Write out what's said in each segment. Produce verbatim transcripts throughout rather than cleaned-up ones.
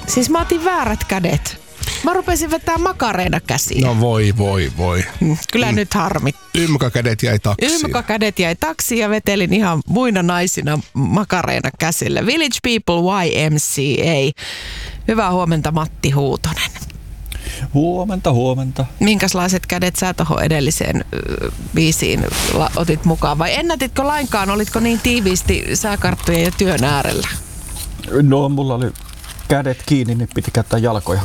Siis mä otin väärät kädet. Mä rupesin vetää makareena käsiin. No voi, voi, voi. Kyllä mm. nyt harmit. Ymmäkädet jäi taksiin. Ymmäkädet jäi taksiin ja vetelin ihan muina naisina makareena käsillä. Village People Y M C A. Hyvää huomenta, Matti Huutonen. Huomenta, huomenta. Minkälaiset kädet sä tohon edelliseen biisiin la- otit mukaan? Vai ennätitkö lainkaan? Olitko niin tiiviisti sääkarttujen ja työn äärellä? No, mulla oli kädet kiinni, niin piti käyttää jalkoja.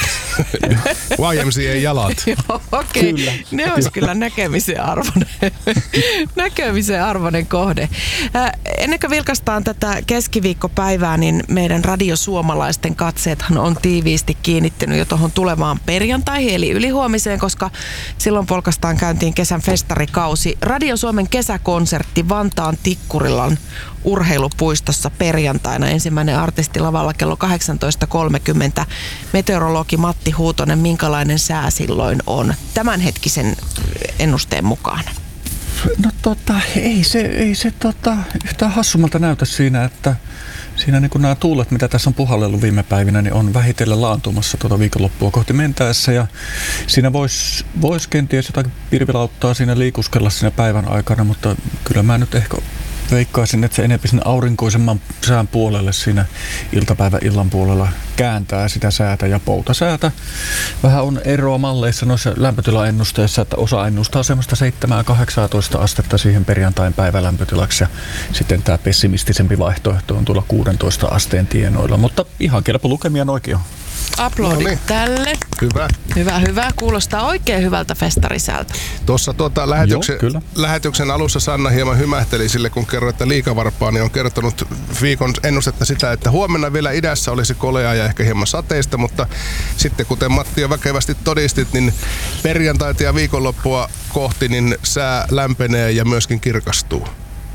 Y M C A jalat. Joo, okei. Okay. Ne olisi kyllä näkemisen arvoinen, näkemisen arvoinen kohde. Äh, ennen kuin vilkaistaan tätä keskiviikkopäivää, niin meidän radiosuomalaisten katseethan on tiiviisti kiinnittynyt jo tuohon tulevaan perjantaihin, eli ylihuomiseen, koska silloin polkastaan käyntiin kesän festarikausi. Radio Suomen kesäkonsertti Vantaan Tikkurilan urheilupuistossa perjantaina. Ensimmäinen artisti lavalla kello kahdeksantoista kolmekymmentä. Meteorologi Matti Huutonen, minkälainen sää silloin on tämänhetkisen ennusteen mukaan? No tota, ei se, ei se tota, yhtään hassummalta näytä siinä, että siinä niin kuin nämä tuulet, mitä tässä on puhallellut viime päivinä, niin on vähitellen laantumassa tuota viikonloppua kohti mentäessä. Ja siinä voisi vois kenties jotakin pirvilauttaa siinä liikuskella siinä päivän aikana, mutta kyllä mä nyt ehkä veikkaisin, että se enemmän sinne aurinkoisemman sään puolelle siinä iltapäivän illan puolella kääntää sitä säätä ja poutasäätä. Vähän on eroa malleissa noissa lämpötilaennusteissa, että osa ennustaa semmoista seitsemän kahdeksantoista astetta siihen perjantain päivälämpötilaksi ja sitten tämä pessimistisempi vaihtoehto on tuolla kuusitoista asteen tienoilla, mutta ihan kelpo lukemia noikin on. Aplodit no niin. Tälle. Hyvä. Hyvä, hyvä. Kuulostaa oikein hyvältä festarisältä. Tuossa tuota, lähetyksen, Joo, lähetyksen alussa Sanna hieman hymähteli sille, kun kerroit, että Liikavarpaani on kertonut viikon ennustetta sitä, että huomenna vielä idässä olisi koleaa ja ehkä hieman sateista, mutta sitten kuten Matti jo väkevästi todistit, niin perjantaita ja viikonloppua kohti niin sää lämpenee ja myöskin kirkastuu.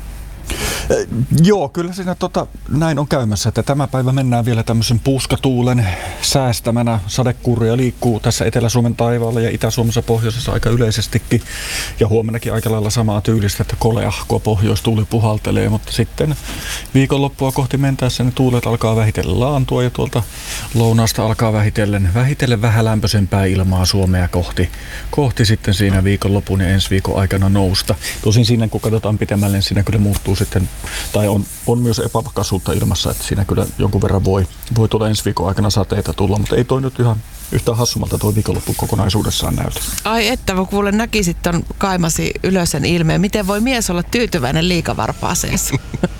Eh, joo, kyllä siinä tota, näin on käymässä, että tämä päivä mennään vielä tämmöisen puuskatuulen säästämänä. Sadekuuria liikkuu tässä Etelä-Suomen taivaalla ja Itä-Suomessa pohjoisessa aika yleisestikin. Ja huomennakin aika lailla samaa tyylistä, että koleahkoa pohjoistuuli puhaltelee, mutta sitten viikonloppua kohti mentäessä ne tuulet alkaa vähitellen laantua ja tuolta lounaasta alkaa vähitellen, vähitellen vähän lämpöisempää ilmaa Suomea kohti, kohti sitten siinä viikonlopun ja ensi viikon aikana nousta. Tosin siinä kun katsotaan pitemmälle, niin siinä kyllä muuttuu sitten, tai on, on myös epävakaisuutta ilmassa, että siinä kyllä jonkun verran voi, voi tulla ensi viikon aikana sateita tulla, mutta ei toi nyt ihan yhtään hassummalta tuo viikonloppu kokonaisuudessaan näytä. Ai että, kun kuulen näkisit ton kaimasi ylösen ilmeen. Miten voi mies olla tyytyväinen liikavarpaaseensa?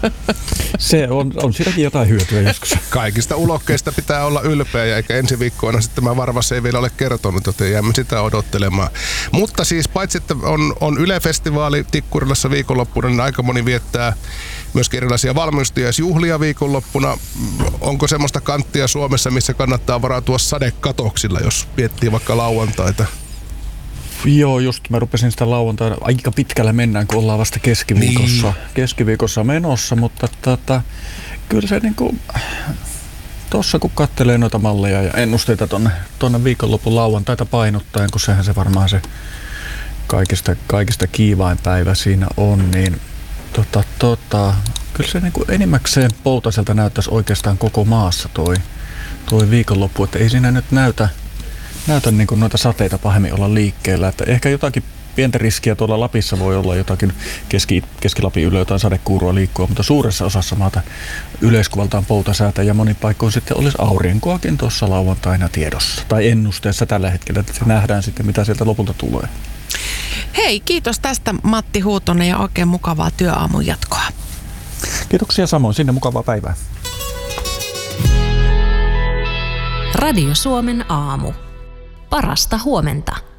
Se on, on siitäkin jotain hyötyä joskus. Kaikista ulokkeista pitää olla ylpeä ja eikä ensi viikkoina sitten tämä varvas ei vielä ole kertonut, joten jäämme sitä odottelemaan. Mutta siis paitsi, että on, on Yle-festivaali Tikkurilassa viikonloppuna, niin aika moni viettää myöskin erilaisia valmistujaisjuhlia viikonloppuna. Onko semmoista kanttia Suomessa, missä kannattaa varautua sadekatoksilla, jos miettii vaikka lauantaita? Joo, just mä rupesin sitä lauantaina. Aika pitkälle mennään, kun ollaan vasta keskiviikossa, niin. keskiviikossa menossa, mutta tota, kyllä se niinku, tossa kun kattelee noita malleja ja ennusteita tonne, tonne viikonlopun lauantaita painottaen, kun sehän se varmaan se kaikista, kaikista kiivain päivä siinä on, niin tota, tota, kyllä se niinku enimmäkseen poutaselta näyttäisi oikeastaan koko maassa toi, toi viikonloppu, että ei siinä nyt näytä Näytä niin kuin noita sateita pahemmin olla liikkeellä, että ehkä jotakin pientä riskiä tuolla Lapissa voi olla jotakin keski, Keski-Lapin ylö jotain sadekuurua liikkua, mutta suuressa osassa maata yleiskuvaltaan poutasäätä ja monin paikkoin sitten olisi aurinkoakin tuossa lauantaina tiedossa tai ennusteessa tällä hetkellä, että se nähdään sitten mitä sieltä lopulta tulee. Hei, kiitos tästä Matti Huutonen ja oikein mukavaa työaamun jatkoa. Kiitoksia samoin, sinne mukavaa päivää. Radio Suomen aamu. Parasta huomenta.